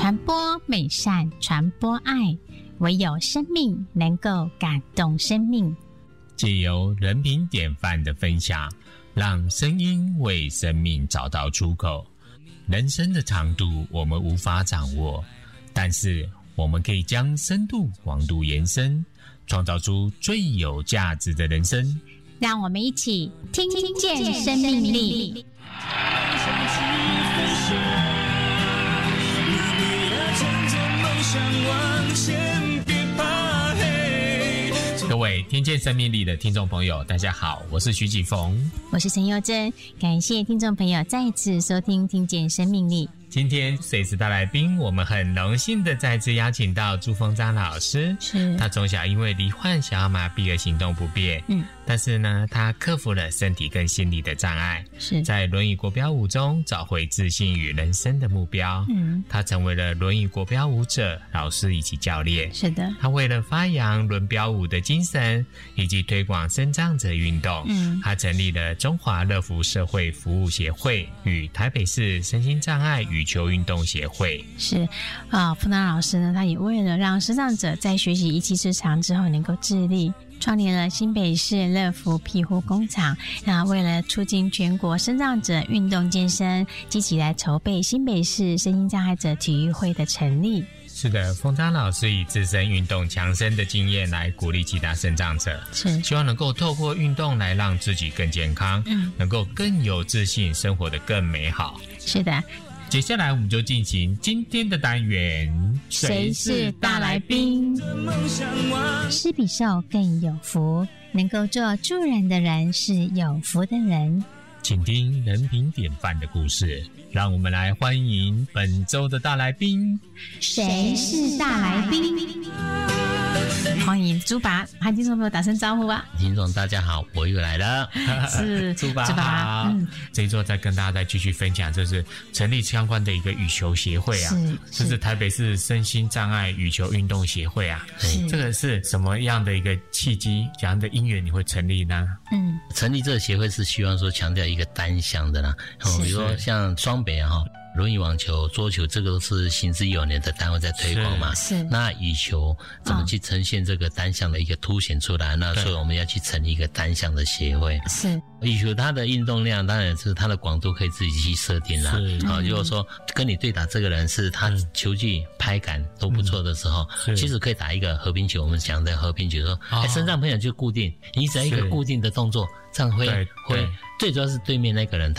传播美善，传播爱，唯有生命能够感动生命。 藉由人品典范的分享，让声音为生命找到出口。人生的长度我们无法掌握，但是我们可以将深度广度延伸，创造出最有价值的人生。 让我们一起听见生命力。 各位听见生命力的听众朋友，大家好，我是徐启逢， 我是陈佑珍，感谢听众朋友再次收听听见生命力。 今天随时大来宾，我们很荣幸的再次邀请到朱丰章老师。 是， 他从小因为罹患小儿麻痹而行动不便，但是呢，他克服了身体跟心理的障碍， 是在轮椅国标舞中找回自信与人生的目标。他成为了轮椅国标舞者、老师以及教练。 是的， 他为了发扬轮标舞的精神以及推广身障者运动，他成立了中华乐福社会服务协会与台北市身心障碍羽球运动协会。 是丰章老师呢，他也为了让视障者在学习一技之长之后能够自立，创立了新北市乐福庇护工厂。为了促进全国身障者运动健身，积极来筹备新北市身心障碍者体育会的成立。 是的，丰章老师以自身运动强身的经验来鼓励其他身障者， 是希望能够透过运动来让自己更健康，能够更有自信，生活得更美好。 是的， 接下来我们就进行今天的单元， 谁是大来宾？施比受更有福，能够做助人的人是有福的人。 请听人品典范的故事，让我们来欢迎本周的大来宾。 谁是大来宾？欢迎朱拔，和听众朋友打声招呼吧。 听众大家好，我又来了。 是朱拔好。这一周再跟大家再继续分享，就是成立相关的一个羽球协会啊，就是台北市身心障碍羽球运动协会啊。这个是什么样的一个契机，怎样的因缘你会成立呢？ 成立这个协会是希望说强调一个单项的啦，比如说像双北啊，轮椅网球、桌球，这个都是行之有年的单位在推广嘛。 是。 那羽球怎么去呈现这个单项的一个凸显出来？那所以我们要去成立一个单项的协会。 是。 羽球它的运动量当然是它的广度可以自己去设定啦。如果说跟你对打这个人是他球技、拍感都不错的时候，其实可以打一个和平球。我们讲的和平球说，身上朋友就固定，你只要一个固定的动作，这样会最主要是对面那个人